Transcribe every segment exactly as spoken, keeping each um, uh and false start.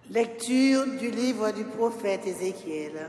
Lecture du livre du prophète Ézéchiel.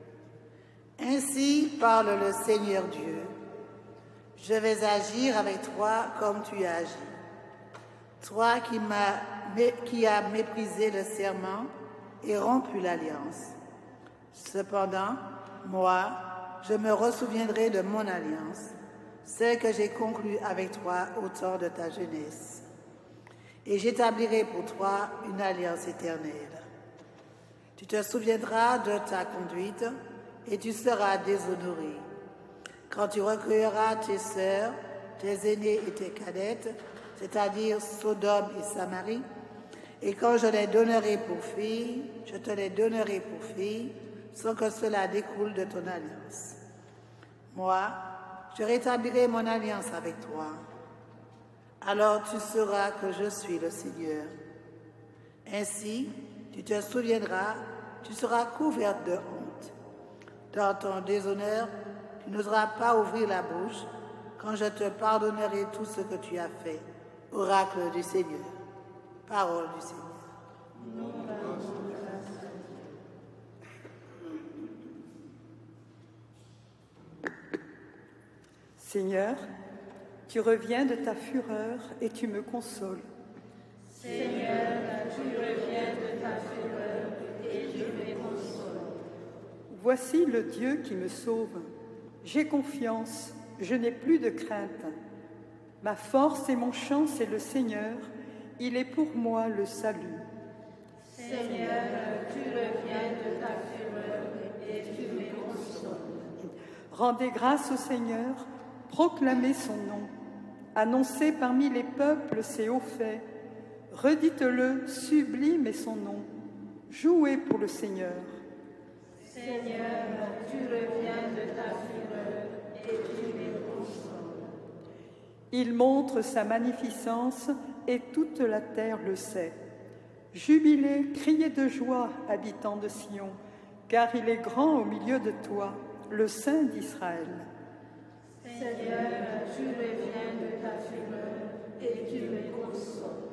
Ainsi parle le Seigneur Dieu. Je vais agir avec toi comme tu as agi. Toi qui, m'as, qui as méprisé le serment et rompu l'alliance. Cependant, moi, je me ressouviendrai de mon alliance, celle que j'ai conclue avec toi au temps de ta jeunesse. Et j'établirai pour toi une alliance éternelle. Tu te souviendras de ta conduite et tu seras déshonoré. Quand tu recueilleras tes sœurs, tes aînées et tes cadettes, c'est-à-dire Sodome et Samarie, et quand je les donnerai pour filles, je te les donnerai pour filles, sans que cela découle de ton alliance. Moi, je rétablirai mon alliance avec toi. Alors tu sauras que je suis le Seigneur. Ainsi, tu te souviendras, tu seras couverte de honte. Dans ton déshonneur, tu n'oseras pas ouvrir la bouche quand je te pardonnerai tout ce que tu as fait. Oracle du Seigneur. Parole du Seigneur. Seigneur, tu reviens de ta fureur et tu me consoles. Seigneur, tu reviens de ta fureur et tu me consoles. Voici le Dieu qui me sauve. J'ai confiance, je n'ai plus de crainte. Ma force et mon chant, c'est le Seigneur. Il est pour moi le salut. Seigneur, tu reviens de ta fureur et tu me consoles. Rendez grâce au Seigneur, proclamez son nom. Annoncez parmi les peuples ses hauts faits. Redites-le, sublime est son nom. Jouez pour le Seigneur. Seigneur, tu reviens de ta fureur et tu me consoles. Il montre sa magnificence et toute la terre le sait. Jubilez, criez de joie, habitants de Sion, car il est grand au milieu de toi, le Saint d'Israël. Seigneur, tu reviens de ta fureur et tu me consoles.